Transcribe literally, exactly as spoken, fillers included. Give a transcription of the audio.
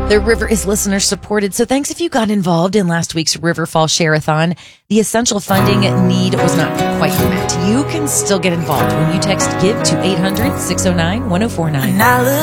The river is listener supported, so thanks if you got involved in last week's Riverfall Share-a-thon. The essential funding need was not quite met. You can still get involved when you text GIVE to eight hundred, six oh nine, one oh four nine.